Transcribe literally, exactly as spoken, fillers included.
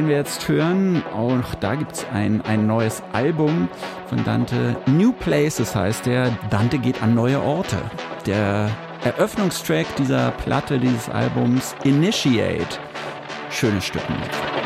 den wir jetzt hören, auch da gibt es ein, ein neues Album von Dante. New Places heißt der. Dante geht an neue Orte. Der Eröffnungstrack dieser Platte, dieses Albums, Initiate. Schönes Stück.